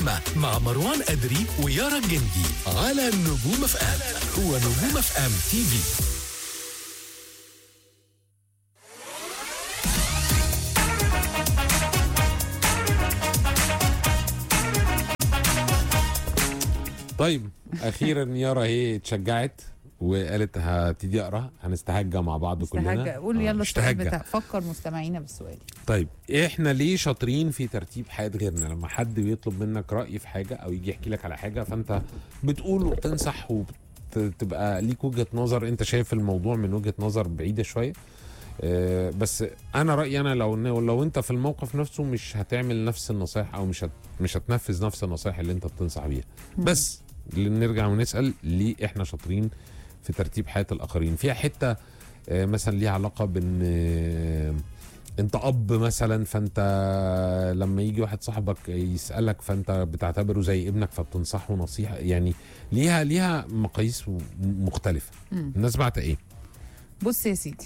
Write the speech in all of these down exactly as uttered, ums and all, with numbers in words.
الزحمة مع مروان أدري ويارا الجندي على نجوم اف ام. هو نجوم اف ام تي في. طيب اخيرا يارا هي اتشجعت وقالت هبتدي اقرا، هنستهجى مع بعض كلنا. استهجى. قول يلا السؤال استهجى. بتاع فكر مستمعينا بالسؤال. طيب احنا ليه شاطرين في ترتيب حياه غيرنا؟ لما حد بيطلب منك راي في حاجه او يجي يحكي لك على حاجه فانت بتقول وبتنصح وبتبقى ليك وجهه نظر، انت شايف الموضوع من وجهه نظر بعيده شويه. أه بس انا رايي انا لو لو انت في الموقف نفسه مش هتعمل نفس النصائح او مش هت مش هتنفذ نفس النصائح اللي انت بتنصح بيها. بس نرجع ونسال ليه احنا شاطرين في ترتيب حياه الاخرين. فيها حته أه مثلا ليها علاقه بان أه انت اب مثلا، فانت لما يجي واحد صاحبك يسالك فانت بتعتبره زي ابنك فبتنصحه نصيحه، يعني ليها ليها مقاييس مختلفه. مم. الناس بعت ايه؟ بص يا سيدي،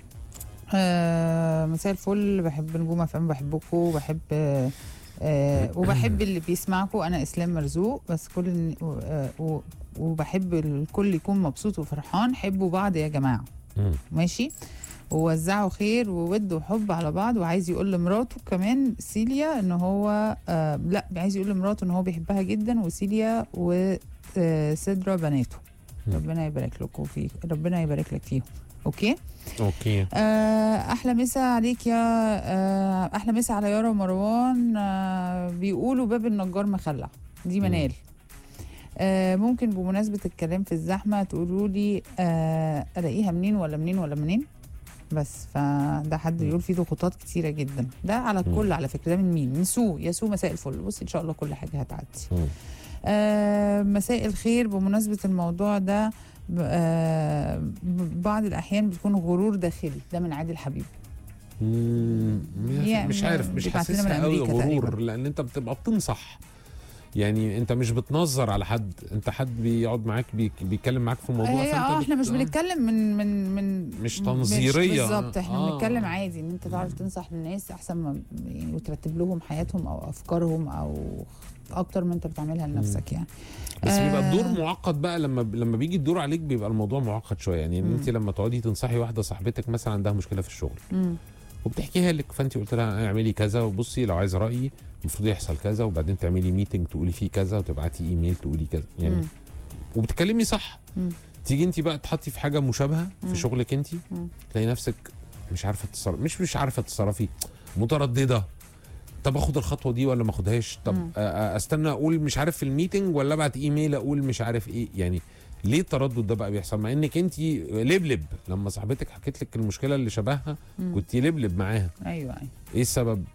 آه مساء الفل، بحب نجوم اف ام، بحبكم، بحب آه آه وبحب اللي بيسمعكم. انا اسلام مرزوق، بس كل آه وبحب الكل يكون مبسوط وفرحان. حبوا بعض يا جماعه. مم. ماشي، ووزعوا خير وود وحب على بعض. وعايز يقول لمراته كمان سيليا ان هو آه لا عايز يقول لمراته ان هو بيحبها جدا، وسيليا وسدرا بناته. ربنا يبارك لكم فيه، ربنا يبارك لك فيهم. اوكي اوكي. آه احلى مسا عليك يا آه احلى مسا على يارا ومروان. آه بيقولوا باب النجار مخلع. دي منال. آه ممكن بمناسبه الكلام في الزحمه تقولوا لي آه الاقيها منين ولا منين ولا منين؟ بس فده حد يقول فيه ضغوطات كتيره جدا. ده على الكل على فكره. ده من مين؟ من سو. يا سو مساء الفل. بصي ان شاء الله كل حاجه هتعدي. آه مساء الخير. بمناسبه الموضوع ده آه بعض الاحيان بتكون غرور داخلي. ده من عادل حبيب. مش عارف، مش حاسسها قوي غرور، لان انت بتبقى بتنصح، يعني انت مش بتنظر على حد، انت حد بيقعد معاك بيتكلم معاك في موضوع. فانت اه احنا مش بنتكلم من من من مش تنظيريه بالظبط. احنا آه. بنتكلم عادي ان انت تعرف تنصح الناس احسن ما يعني وترتب لهم حياتهم او افكارهم او اكتر ما انت بتعملها لنفسك يعني. بس آه بيبقى الدور معقد بقى لما لما بيجي الدور عليك، بيبقى الموضوع معقد شويه. يعني ان انت لما تقعدي تنصحي واحده صاحبتك مثلا عندها مشكله في الشغل مم. وبتحكيها لك، فانت قلت لها اعملي كذا وبصي لو عايزه رايي المفروض يحصل كذا، وبعدين تعملي ميتنج تقولي فيه كذا وتبعتي ايميل تقولي كذا يعني. مم. وبتكلمي صح. مم. تيجي انت بقى تحطي في حاجه مشابهه مم. في شغلك انت، تلاقي نفسك مش عارفه تتصرفي، مش مش عارفه تتصرفي، متردده. طب اخد الخطوه دي ولا ما اخدهاش؟ طب مم. استنى اقول مش عارف في الميتنج ولا ابعت ايميل اقول مش عارف ايه؟ يعني ليه التردد ده بقى بيحصل مع انك انت لبلب؟ لما صاحبتك حكيت لك المشكله اللي شبهها كنت لبلب معاها. ايوه ايوه. ايه السبب؟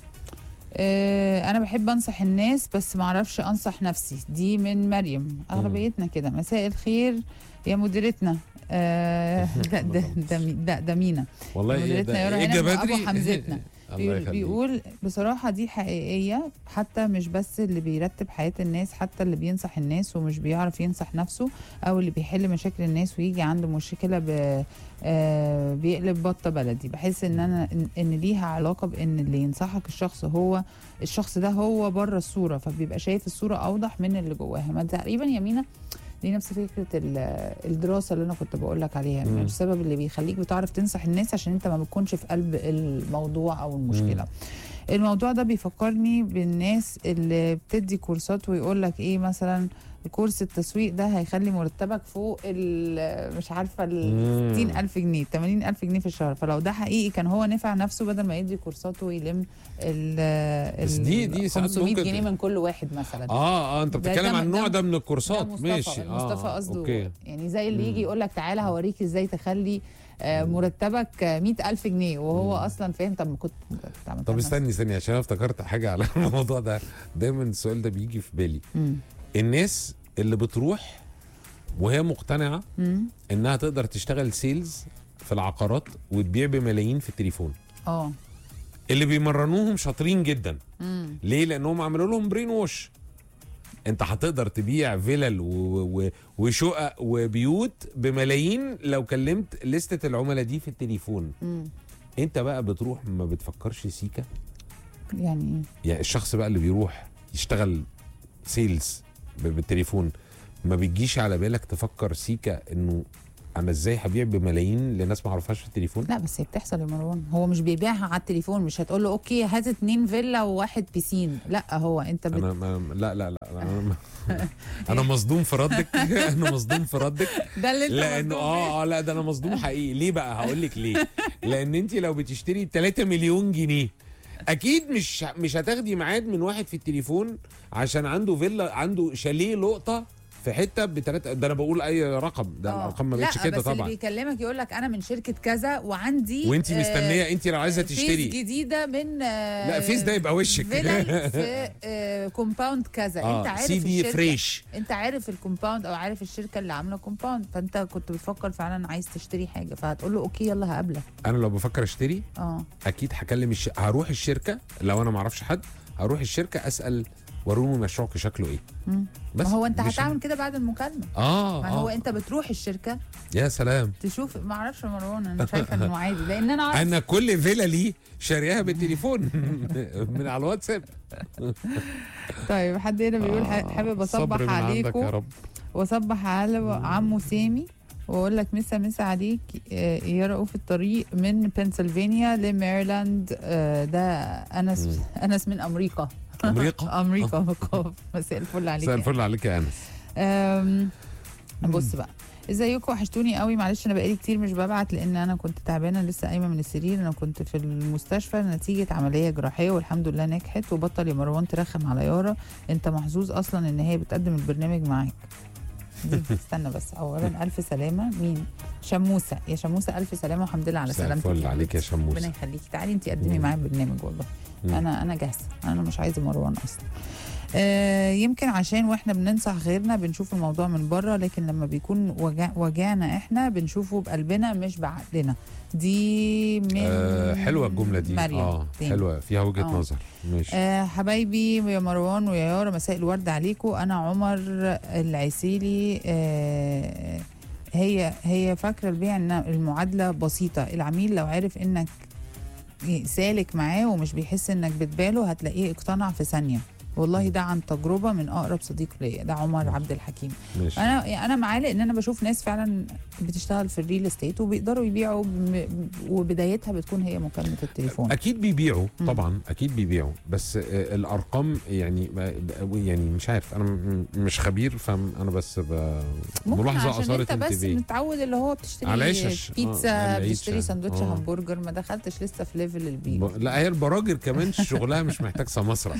آه انا بحب انصح الناس بس ما اعرفش انصح نفسي. دي من مريم. اغلبيتنا كده. مساء الخير يا مديرتنا. آه ده ده ده, ده, ده مينا والله. مديرتنا ايه يا ده ابو حمزتنا. بيقول, بيقول بصراحة دي حقيقية. حتى مش بس اللي بيرتب حياة الناس، حتى اللي بينصح الناس ومش بيعرف ينصح نفسه، أو اللي بيحل مشاكل الناس ويجي عنده مشكلة ب آه بيقلب بطة بلدي. بحس إن أنا إن, إن ليها علاقة بإن اللي ينصحك الشخص هو الشخص ده هو بره الصورة، فبيبقى شايف الصورة أوضح من اللي جواها. ما تقريبا يمينة دي نفس فكره الدراسه اللي انا كنت بقول لك عليها. يعني السبب اللي بيخليك بتعرف تنصح الناس عشان انت ما بتكونش في قلب الموضوع او المشكله. مم. الموضوع ده بيفكرني بالناس اللي بتدي كورسات ويقول لك ايه مثلا كورس التسويق ده هيخلي مرتبك فوق مش عارفه ال ستين ألف جنيه ثمانين ألف جنيه في الشهر. فلو ده حقيقي كان هو نفع نفسه بدل ما يدي كورسات ويلم ال دي دي خمسمية جنيه من كل واحد مثلا. اه اه انت بتتكلم عن النوع ده من الكورسات. مصطفى ماشي. مصطفى قصده أوكي. يعني زي اللي يجي يقول لك تعالى هوريك ازاي تخلي آه مرتبك مئة ألف جنيه وهو مم. اصلا فاهم. طب ما كنت طب استني استني عشان افتكرت حاجه على الموضوع ده. دايما السؤال ده بيجي في بالي. مم. الناس اللي بتروح وهي مقتنعه مم. انها تقدر تشتغل سيلز في العقارات وتبيع بملايين في التليفون. اه اللي بيمرنوهم شاطرين جدا. مم. ليه؟ لانهم عملوا لهم برين ووش. انت هتقدر تبيع فيلل وشقق وبيوت بملايين لو كلمت لستة العملاء دي في التليفون. مم. انت بقى بتروح ما بتفكرش سيكا. يعني يعني الشخص بقى اللي بيروح يشتغل سيلز بالتليفون، ما بتجيش على بالك تفكر سيكا انه انا ازاي هبيع بملايين لناس ما اعرفهاش في التليفون؟ لا بس هي بتحصل يا مروان، هو مش بيبيعها على التليفون، مش هتقول له اوكي هات اتنين فيلا وواحد بيسين، لا هو انت بت... انا ما لا لا لا انا انا مصدوم في ردك. انا مصدوم في ردك ده اللي انت لانه اه اه لا ده انا مصدوم حقيقي. ليه بقى؟ هقول لك ليه. لان انت لو بتشتري ثلاثة مليون جنيه اكيد مش مش هتاخدي ميعاد من واحد في التليفون عشان عنده فيلا، عنده شاليه لقطه في حته بثلاثه. ده انا بقول اي رقم، ده آه. الارقام ما بقتش لا كده بس طبعا. اللي بيكلمك يقول لك انا من شركه كذا وعندي وانت مستنيه، انت لو عايزه فيس تشتري جديده من آه لا فيس ده يبقى وشك. فيلل في آه كومباوند كذا. آه انت عارف سي دي الشركة، فريش، انت عارف الكومباوند او عارف الشركه اللي عامله كومباوند، فانت كنت بتفكر فعلا عايز تشتري حاجه، فهتقول له اوكي يلا هقابلك. انا لو بفكر اشتري اه اكيد هكلم الش... هروح الشركه لو انا ما اعرفش حد، هروح الشركه اسال وروني مشروعك شكله ايه. مم. بس ما هو انت مش- هتعمل كده بعد المكالمه. اه ما هو آه. انت بتروح الشركه يا سلام، تشوف. ما اعرفش يا مروان، انا شايفه انه عادي لان انا عارف. انا كل فيلا لي شاريها بالتليفون من على الواتساب. طيب حد هنا بيقول آه، حابب صبر اصبح من عندك يا عليكم رب. واصبح على عمو سامي واقول لك مسا مسا عليك آه، يا رؤوف الطريق من بنسلفانيا لميرلاند. آه، ده انس مم. انس من امريكا. امريكا امريكا مقاف. مساء الفل عليك. مساء الفل عليك يا انس. أم، بص بقى، ازيكم وحشتوني قوي. معلش انا بقالي كتير مش ببعت لان انا كنت تعبانه لسه قايمه من السرير. انا كنت في المستشفى نتيجه عمليه جراحيه والحمد لله نجحت. وبطل يا مروان ترخم على يارا، انت محظوظ اصلا ان هي بتقدم البرنامج معاك. دي استنى بس، اولا الف سلامه. مين؟ شموسه. يا شموسه الف سلامه والحمد لله على مساء سلامتك. الفل عليك يا شموسه. ربنا يخليكي، تعالي انت قدمي مم. معايا البرنامج والله. مم. انا انا جاهزه، انا مش عايزه مروان اصلا. آه يمكن عشان واحنا بننصح غيرنا بنشوف الموضوع من بره، لكن لما بيكون وجع وجعنا احنا بنشوفه بقلبنا مش بعقلنا. دي من آه حلوه الجمله دي. مريم اه تاني. حلوه فيها وجهه آه. نظر. ماشي. آه حبايبي يا مروان ويا يارا، مساء الورد عليكم. انا عمر العسيلي. آه هي هي فاكره البيع ان المعادله بسيطه. العميل لو عارف انك سالك معاه ومش بيحس انك بتباله هتلاقيه اقتنع في ثانيه. والله ده عن تجربه من اقرب صديق ليا. ده عمر عبد الحكيم. ماشي. انا انا معاه لان انا بشوف ناس فعلا بتشتغل في الريل استيت وبيقدروا يبيعوا بم- وبدايتها بتكون هي مكالمه التليفون. اكيد بيبيعوا مم. طبعا، اكيد بيبيعوا، بس آه، الارقام يعني يعني مش عارف، انا م- مش خبير، فانا بس ب- ممكن ملاحظه عشان اثارت انت بس انتباهي. متعود اللي هو بتشتري على العشش. آه، بيتزا، على العيش بتشتري يعني. سندوتش آه. همبرجر، ما دخلتش لسه في ليفل البيت. ب- لا هي البراجر كمان شغلها مش محتاج سمسره.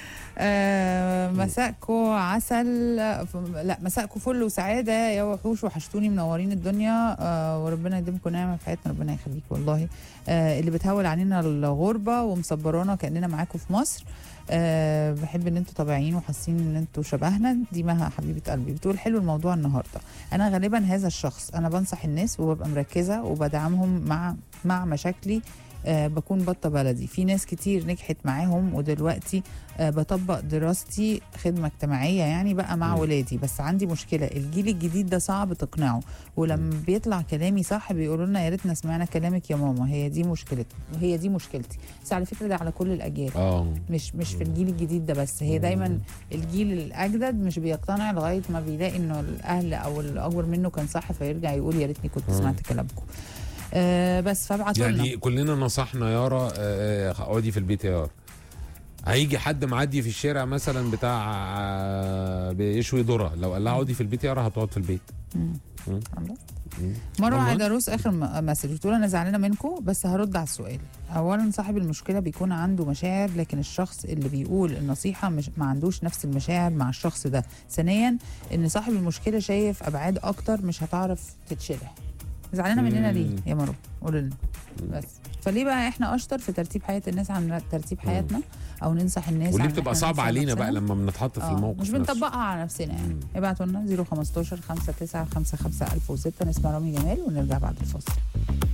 آه مساءكو عسل. لا مساءكو فل وسعاده يا وحوش، وحشتوني منورين الدنيا. آه وربنا يديمكم نعمه في حياتنا، ربنا يخليك والله. آه اللي بتهول علينا الغربه ومصبرانا كاننا معاكم في مصر. أه بحب ان انتوا طبيعيين وحاسين ان انتوا شبهنا. دي مها حبيبه قلبي بتقول حلو الموضوع النهارده. انا غالبا هذا الشخص، انا بنصح الناس وببقى مركزه وبدعمهم مع مع مشاكلي. أه بكون بطه بلدي. في ناس كتير نجحت معاهم ودلوقتي أه بطبق دراستي خدمه اجتماعيه يعني بقى مع م. ولادي. بس عندي مشكله، الجيل الجديد ده صعب تقنعه، ولما بيطلع كلامي صح بيقولوا لنا يا ريتنا سمعنا كلامك يا ماما. هي دي مشكلتي وهي دي مشكلتي. بس على فكره ده على كل الاجيال، اه مش مش في الجيل الجديد ده بس. هي دايما الجيل الاجدد مش بيقتنع لغايه ما بيلاقي انه الاهل او الاكبر منه كان صح، فيرجع يقول يا ريتني كنت سمعت كلامكم. آه بس فابعتوا لنا. يعني كلنا نصحنا يارا آه، اقعدي في البيت يا يارا. هيجي حد معدي في الشارع مثلا بتاع آه، بيشوي ذره، لو قال لها اقعدي في البيت يا يارا هتقعد في البيت. مم. مم. خلاص. مم. مروه والله. عيدروس اخر م- مسج بتقول انا زعلانه منكم بس هرد على السؤال. اولا صاحب المشكله بيكون عنده مشاعر، لكن الشخص اللي بيقول النصيحه مش ما عندوش نفس المشاعر مع الشخص ده. ثانيا ان صاحب المشكله شايف ابعاد اكتر مش هتعرف تتشرح. زعلانه مننا ليه مم. يا مروه؟ قولوا لنا مم. بس. فليه بقى احنا اشطر في ترتيب حياه الناس عن ترتيب حياتنا او ننصح الناس وليه عن بتبقى إحنا صعبه ننصح علينا نفسنا؟ بقى لما بنتحط في آه، الموقف مش نفسه. بنطبقها على نفسنا يعني. مم. ابعتوا لنا صفر خمستاشر خمسة تسعة خمسة خمسة ألف وستة نسمع رامي جمال ونرجع بعد الفاصل.